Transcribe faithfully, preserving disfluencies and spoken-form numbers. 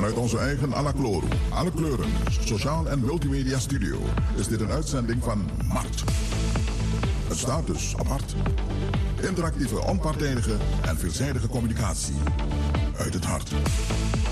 Vanuit onze eigen Anacloro, alle kleuren, sociaal en multimedia studio is dit een uitzending van Mart. Het staat dus apart. Interactieve, onpartijdige en veelzijdige communicatie uit het hart.